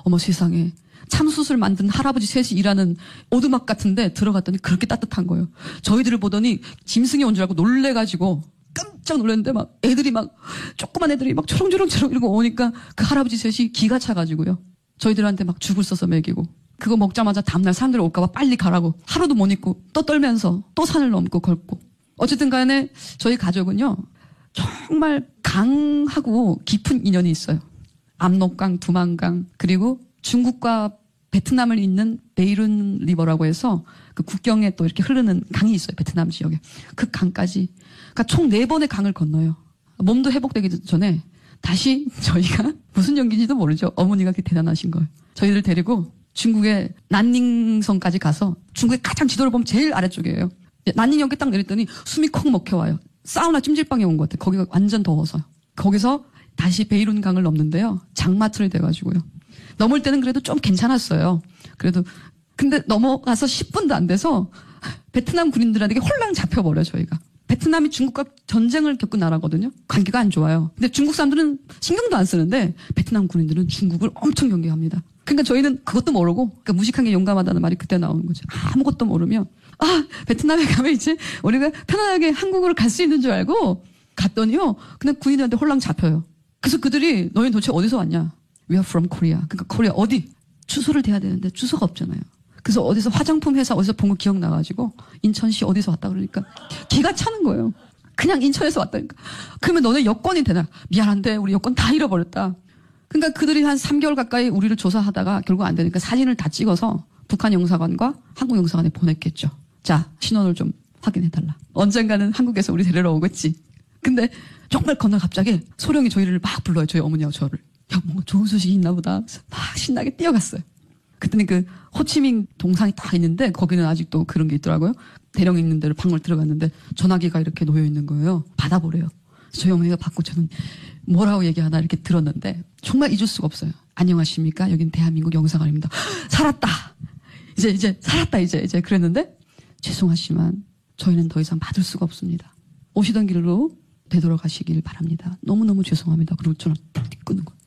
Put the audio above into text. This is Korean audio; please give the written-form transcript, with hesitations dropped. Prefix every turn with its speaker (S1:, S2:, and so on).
S1: 어머 세상에. 참숯을 만든 할아버지 셋이 일하는 오두막 같은데 들어갔더니 그렇게 따뜻한 거예요. 저희들을 보더니 짐승이 온 줄 알고 놀래가지고 깜짝 놀랐는데 막 애들이 막 조그만 애들이 막 초롱초롱초롱 이러고 오니까 그 할아버지 셋이 기가 차가지고요. 저희들한테 막 죽을 써서 먹이고 그거 먹자마자 다음날 사람들이 올까봐 빨리 가라고 하루도 못 있고 또 떨면서 또 산을 넘고 걷고 어쨌든 간에 저희 가족은요 정말 강하고 깊은 인연이 있어요. 압록강, 두만강 그리고 중국과 베트남을 잇는 베이룬 리버라고 해서 그 국경에 또 이렇게 흐르는 강이 있어요. 베트남 지역에. 그 강까지. 그러니까 총 4번의 강을 건너요. 몸도 회복되기 전에 다시 저희가 무슨 연기인지도 모르죠. 어머니가 그렇게 대단하신 거예요. 저희를 데리고 중국의 난닝성까지 가서 중국의 가장 지도를 보면 제일 아래쪽이에요. 난닝역에 딱 내렸더니 숨이 콕 먹혀와요. 사우나 찜질방에 온 것 같아요. 거기가 완전 더워서요. 거기서 다시 베이룬 강을 넘는데요. 장마틀이 돼가지고요. 넘을 때는 그래도 좀 괜찮았어요. 그래도 근데 넘어가서 10분도 안 돼서 베트남 군인들한테 홀랑 잡혀버려요. 저희가. 베트남이 중국과 전쟁을 겪은 나라거든요. 관계가 안 좋아요. 근데 중국 사람들은 신경도 안 쓰는데 베트남 군인들은 중국을 엄청 경계합니다. 그러니까 저희는 그것도 모르고 그러니까 무식한 게 용감하다는 말이 그때 나오는 거죠. 아무것도 모르면 베트남에 가면 이제 우리가 편안하게 한국으로 갈 수 있는 줄 알고 갔더니요. 그냥 군인들한테 홀랑 잡혀요. 그래서 그들이 너희는 도대체 어디서 왔냐? We are from Korea. 그러니까 코리아 어디? 주소를 대야 되는데 주소가 없잖아요. 그래서 어디서 화장품 회사 어디서 본 거 기억나가지고 인천시 어디서 왔다 그러니까 기가 차는 거예요. 그냥 인천에서 왔다니까. 그러면 너네 여권이 되나? 미안한데 우리 여권 다 잃어버렸다. 그러니까 그들이 한 3개월 가까이 우리를 조사하다가 결국 안 되니까 사진을 다 찍어서 북한 영사관과 한국 영사관에 보냈겠죠. 자, 신원을 좀 확인해달라. 언젠가는 한국에서 우리 데리러 오겠지. 근데 정말 건너 갑자기 소령이 저희를 막 불러요. 저희 어머니하고 저를. 야, 뭔가 좋은 소식이 있나 보다. 막 신나게 뛰어갔어요. 그랬더니 그 호치민 동상이 딱 있는데 거기는 아직도 그런 게 있더라고요. 대령 있는 데로 방을 들어갔는데 전화기가 이렇게 놓여 있는 거예요. 받아보래요. 저희 어머니가 받고 저는 뭐라고 얘기하나 이렇게 들었는데 정말 잊을 수가 없어요. 안녕하십니까? 여긴 대한민국 영사관입니다. 살았다. 이제 살았다 이제 그랬는데 죄송하지만 저희는 더 이상 받을 수가 없습니다. 오시던 길로 되돌아가시길 바랍니다. 너무너무 죄송합니다. 그리고 전화 뚝 끊는 거예요.